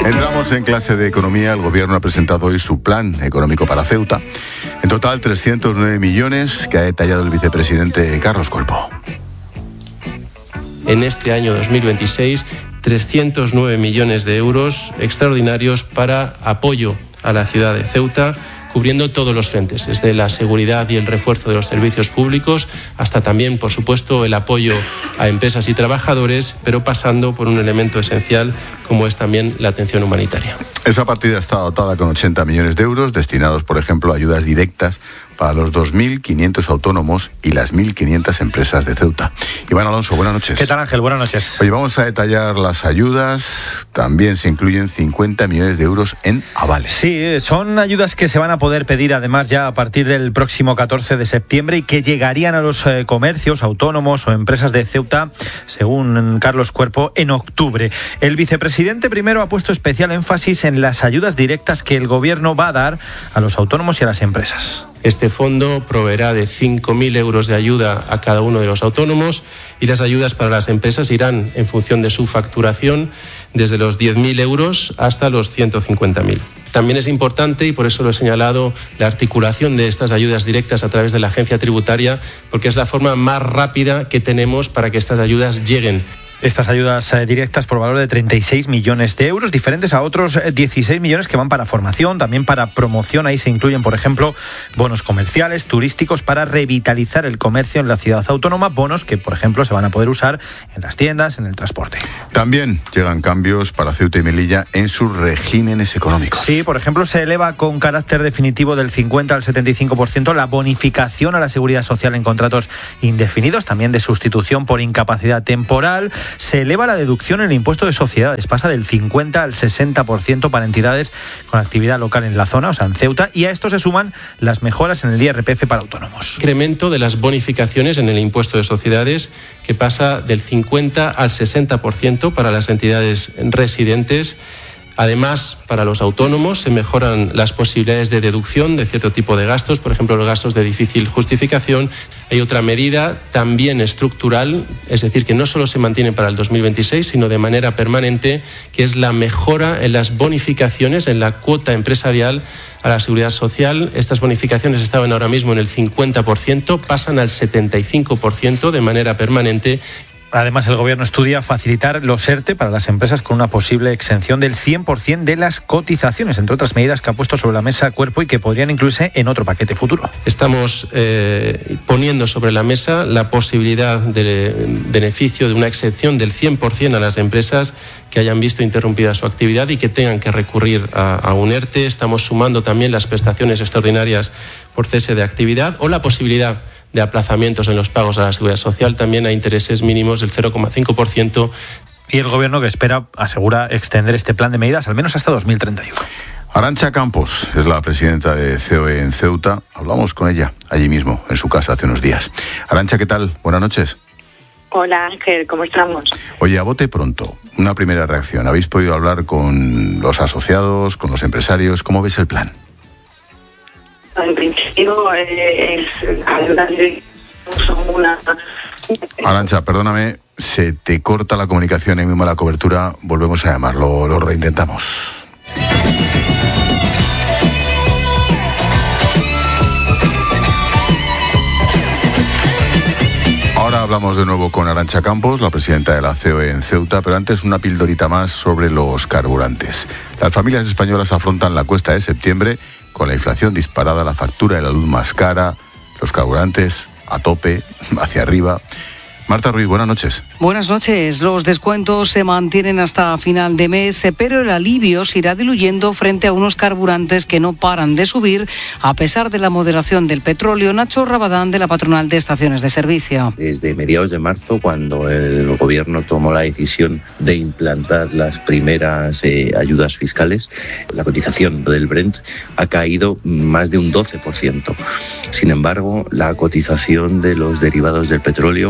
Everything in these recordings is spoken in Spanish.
Entramos en clase de economía. El gobierno ha presentado hoy su plan económico para Ceuta. En total, 309 millones que ha detallado el vicepresidente Carlos Cuerpo. En este año 2026, 309 millones de euros extraordinarios para apoyo a la ciudad de Ceuta, cubriendo todos los frentes, desde la seguridad y el refuerzo de los servicios públicos hasta también, por supuesto, el apoyo a empresas y trabajadores, pero pasando por un elemento esencial como es también la atención humanitaria. Esa partida está dotada con 80 millones de euros destinados, por ejemplo, a ayudas directas para los 2.500 autónomos y las 1.500 empresas de Ceuta. Iván Alonso, buenas noches. ¿Qué tal, Ángel? Buenas noches. Oye, vamos a detallar las ayudas. También se incluyen 50 millones de euros en avales. Sí, son ayudas que se van a poder pedir además ya a partir del próximo 14 de septiembre y que llegarían a los comercios, autónomos o empresas de Ceuta, según Carlos Cuerpo, en octubre. El vicepresidente primero ha puesto especial énfasis en las ayudas directas que el gobierno va a dar a los autónomos y a las empresas. Este fondo proveerá de 5.000 euros de ayuda a cada uno de los autónomos y las ayudas para las empresas irán en función de su facturación desde los 10.000 euros hasta los 150.000. También es importante, y por eso lo he señalado, la articulación de estas ayudas directas a través de la agencia tributaria, porque es la forma más rápida que tenemos para que estas ayudas lleguen. Estas ayudas directas por valor de 36 millones de euros, diferentes a otros 16 millones que van para formación, también para promoción. Ahí se incluyen, por ejemplo, bonos comerciales, turísticos para revitalizar el comercio en la ciudad autónoma, bonos que, por ejemplo, se van a poder usar en las tiendas, en el transporte. También llegan cambios para Ceuta y Melilla en sus regímenes económicos. Sí, por ejemplo, se eleva con carácter definitivo del 50 al 75% la bonificación a la seguridad social en contratos indefinidos, también de sustitución por incapacidad temporal. Se eleva la deducción en el impuesto de sociedades, pasa del 50 al 60% para entidades con actividad local en la zona, o sea, en Ceuta, y a esto se suman las mejoras en el IRPF para autónomos. Incremento de las bonificaciones en el impuesto de sociedades, que pasa del 50 al 60% para las entidades residentes. Además, para los autónomos se mejoran las posibilidades de deducción de cierto tipo de gastos, por ejemplo, los gastos de difícil justificación. Hay otra medida también estructural, es decir, que no solo se mantiene para el 2026, sino de manera permanente, que es la mejora en las bonificaciones, en la cuota empresarial a la seguridad social. Estas bonificaciones estaban ahora mismo en el 50%, pasan al 75% de manera permanente. Además, el gobierno estudia facilitar los ERTE para las empresas con una posible exención del 100% de las cotizaciones, entre otras medidas que ha puesto sobre la mesa Cuerpo y que podrían incluirse en otro paquete futuro. Estamos poniendo sobre la mesa la posibilidad de beneficio de una exención del 100% a las empresas que hayan visto interrumpida su actividad y que tengan que recurrir a un ERTE. Estamos sumando también las prestaciones extraordinarias por cese de actividad o la posibilidad de aplazamientos en los pagos a la seguridad social, también a intereses mínimos del 0,5%. Y el gobierno que espera, asegura, extender este plan de medidas al menos hasta 2031. Arantxa Campos es la presidenta de COE en Ceuta. Hablamos con ella allí mismo, en su casa, hace unos días. Arantxa, ¿qué tal? Buenas noches. Hola, Ángel, ¿cómo estamos? Oye, a bote pronto, una primera reacción. ¿Habéis podido hablar con los asociados, con los empresarios? ¿Cómo ves el plan? En principio, son una... Arantxa, perdóname, se te corta la comunicación, hay muy mala cobertura. Volvemos a llamarlo, lo reintentamos. Ahora hablamos de nuevo con Arantxa Campos, la presidenta de la COE en Ceuta, pero antes una pildorita más sobre los carburantes. Las familias españolas afrontan la cuesta de septiembre con la inflación disparada, la factura de la luz más cara, los carburantes a tope, hacia arriba. Marta Ruiz, buenas noches. Buenas noches. Los descuentos se mantienen hasta final de mes, pero el alivio se irá diluyendo frente a unos carburantes que no paran de subir a pesar de la moderación del petróleo. Nacho Rabadán, de la Patronal de Estaciones de Servicio. Desde mediados de marzo, cuando el gobierno tomó la decisión de implantar las primeras ayudas fiscales, la cotización del Brent ha caído más de un 12%. Sin embargo, la cotización de los derivados del petróleo, gasolina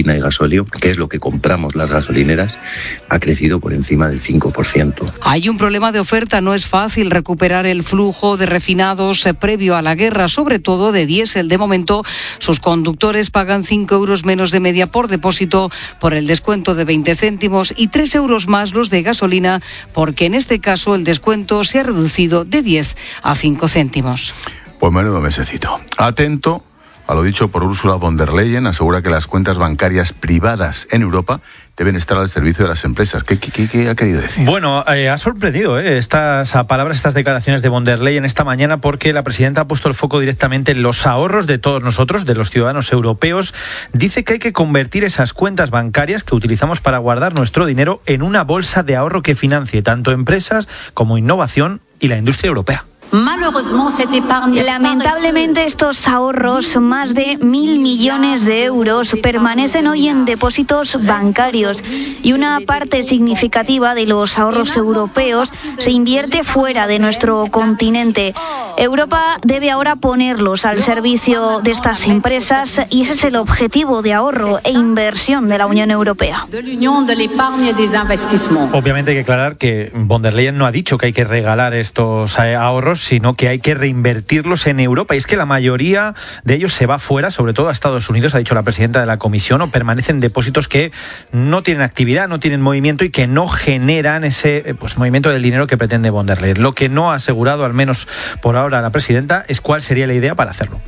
gasolina y gasóleo, que es lo que compramos las gasolineras, ha crecido por encima del 5%. Hay un problema de oferta, no es fácil recuperar el flujo de refinados previo a la guerra, sobre todo de diésel. De momento, sus conductores pagan 5 euros menos de media por depósito por el descuento de 20 céntimos y 3 euros más los de gasolina, porque en este caso el descuento se ha reducido de 10 a 5 céntimos. Pues menudo mesecito. Atento a lo dicho por Ursula von der Leyen, asegura que las cuentas bancarias privadas en Europa deben estar al servicio de las empresas. ¿Qué ha querido decir? Bueno, ha sorprendido estas palabras, estas declaraciones de von der Leyen esta mañana, porque la presidenta ha puesto el foco directamente en los ahorros de todos nosotros, de los ciudadanos europeos. Dice que hay que convertir esas cuentas bancarias que utilizamos para guardar nuestro dinero en una bolsa de ahorro que financie tanto empresas como innovación y la industria europea. Lamentablemente estos ahorros, más de 1.000 millones de euros, permanecen hoy en depósitos bancarios y una parte significativa de los ahorros europeos se invierte fuera de nuestro continente. Europa debe ahora ponerlos al servicio de estas empresas y ese es el objetivo de ahorro e inversión de la Unión Europea. Obviamente hay que aclarar que von der Leyen no ha dicho que hay que regalar estos ahorros, sino que hay que reinvertirlos en Europa. Y es que la mayoría de ellos se va fuera, sobre todo a Estados Unidos, ha dicho la presidenta de la Comisión, o permanecen depósitos que no tienen actividad, no tienen movimiento y que no generan ese movimiento del dinero que pretende von der Leyen. Lo que no ha asegurado, al menos por ahora, la presidenta, es cuál sería la idea para hacerlo.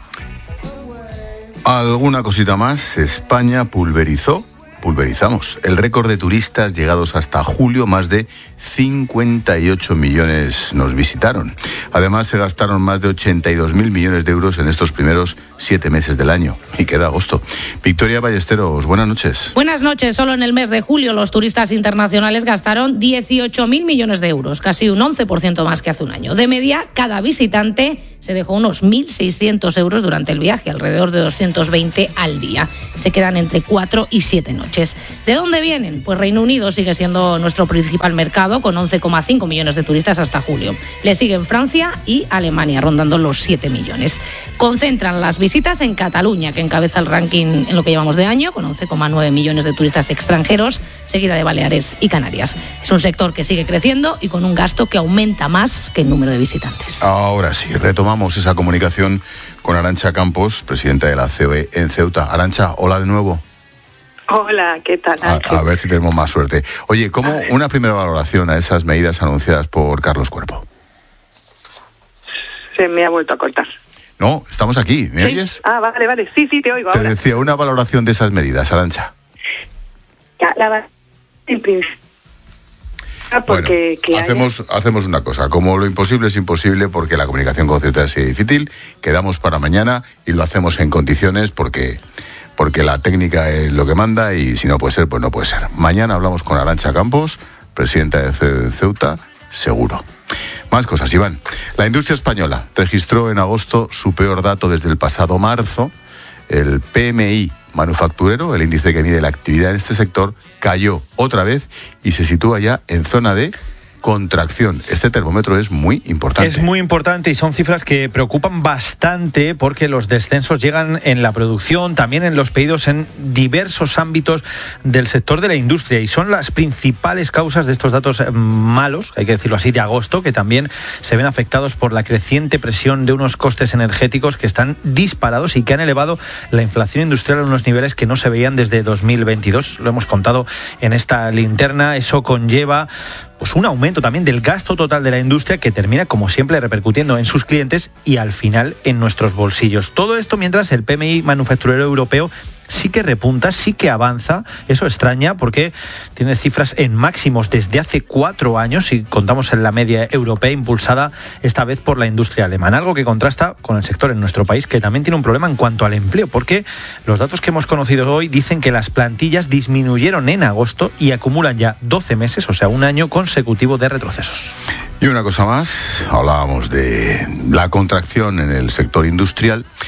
¿Alguna cosita más? España pulverizamos el récord de turistas llegados hasta julio. Más de 58 millones nos visitaron. Además, se gastaron más de 82.000 millones de euros en estos primeros 7 meses del año. Y queda agosto. Victoria Ballesteros, buenas noches. Buenas noches. Solo en el mes de julio los turistas internacionales gastaron 18.000 millones de euros, casi un 11% más que hace un año. De media, cada visitante se dejó unos 1.600 euros durante el viaje, alrededor de 220 al día. Se quedan entre 4 y 7 noches. ¿De dónde vienen? Pues Reino Unido sigue siendo nuestro principal mercado, con 11,5 millones de turistas hasta julio. Le siguen Francia y Alemania, rondando los 7 millones. Concentran las visitas en Cataluña, que encabeza el ranking en lo que llevamos de año, con 11,9 millones de turistas extranjeros, seguida de Baleares y Canarias. Es un sector que sigue creciendo y con un gasto que aumenta más que el número de visitantes. Ahora sí, retomamos esa comunicación con Arantxa Campos, presidenta de la COE en Ceuta. Arantxa, hola de nuevo. Hola, ¿qué tal, Ángel? A ver si tenemos más suerte. Oye, ¿cómo una primera valoración a esas medidas anunciadas por Carlos Cuerpo? Se me ha vuelto a cortar. No, estamos aquí. ¿Me oyes? Vale. Sí, te oigo Te ahora. decía, una valoración de esas medidas, Arantxa. En principio, porque hacemos una cosa. Como lo imposible es imposible, porque la comunicación con Ceuta es difícil, quedamos para mañana y lo hacemos en condiciones porque la técnica es lo que manda y si no puede ser, pues no puede ser. Mañana hablamos con Arantxa Campos, presidenta de Ceuta, seguro. Más cosas, Iván. La industria española registró en agosto su peor dato desde el pasado marzo. El PMI manufacturero, el índice que mide la actividad en este sector, cayó otra vez y se sitúa ya en zona de contracción. Este termómetro es muy importante. Es muy importante y son cifras que preocupan bastante porque los descensos llegan en la producción, también en los pedidos en diversos ámbitos del sector de la industria y son las principales causas de estos datos malos, hay que decirlo así, de agosto, que también se ven afectados por la creciente presión de unos costes energéticos que están disparados y que han elevado la inflación industrial a unos niveles que no se veían desde 2022. Lo hemos contado en esta linterna. Eso conlleva un aumento también del gasto total de la industria que termina, como siempre, repercutiendo en sus clientes y al final en nuestros bolsillos. Todo esto mientras el PMI manufacturero europeo sí que repunta, sí que avanza. Eso extraña porque tiene cifras en máximos desde hace 4 años y contamos en la media europea, impulsada esta vez por la industria alemana. Algo que contrasta con el sector en nuestro país, que también tiene un problema en cuanto al empleo, porque los datos que hemos conocido hoy dicen que las plantillas disminuyeron en agosto y acumulan ya 12 meses, o sea, un año consecutivo de retrocesos. Y una cosa más, hablábamos de la contracción en el sector industrial.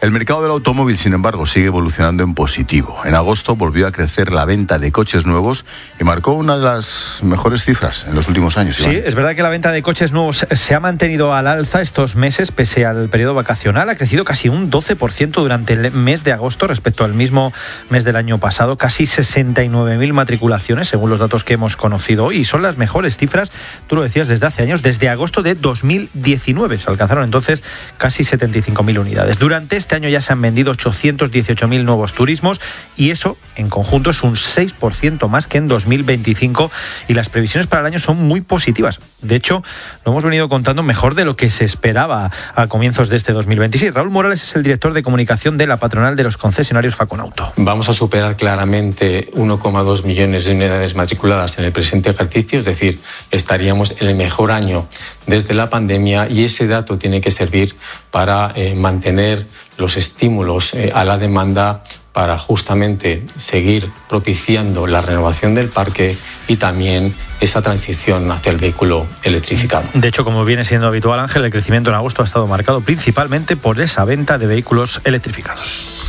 El mercado del automóvil, sin embargo, sigue evolucionando en positivo. En agosto volvió a crecer la venta de coches nuevos y marcó una de las mejores cifras en los últimos años. Sí, es verdad que la venta de coches nuevos se ha mantenido al alza estos meses, pese al periodo vacacional. Ha crecido casi un 12% durante el mes de agosto respecto al mismo mes del año pasado. Casi 69.000 matriculaciones, según los datos que hemos conocido hoy. Y son las mejores cifras, tú lo decías, desde hace años, desde agosto de 2019. Se alcanzaron entonces casi 75.000 unidades. Durante este año ya se han vendido 818.000 nuevos turismos y eso en conjunto es un 6% más que en 2025 y las previsiones para el año son muy positivas. De hecho, lo hemos venido contando mejor de lo que se esperaba a comienzos de este 2026. Raúl Morales es el director de comunicación de la patronal de los concesionarios Faconauto. Vamos a superar claramente 1,2 millones de unidades matriculadas en el presente ejercicio, es decir, estaríamos en el mejor año desde la pandemia y ese dato tiene que servir para mantener los estímulos a la demanda para justamente seguir propiciando la renovación del parque y también esa transición hacia el vehículo electrificado. De hecho, como viene siendo habitual, Ángel, el crecimiento en agosto ha estado marcado principalmente por esa venta de vehículos electrificados.